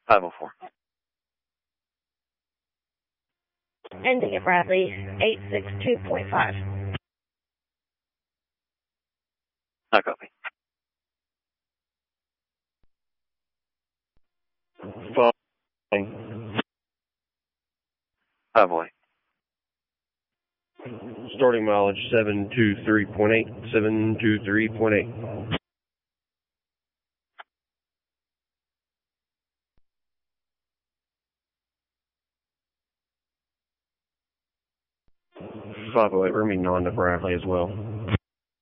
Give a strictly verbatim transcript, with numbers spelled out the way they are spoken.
five oh four. Ending at Bradley, eight six two point five. I copy. Flying. Five oh eight. Starting mileage seven two three point eight. seven two three point eight. five oh eight, we're going to be non to Bradley as well.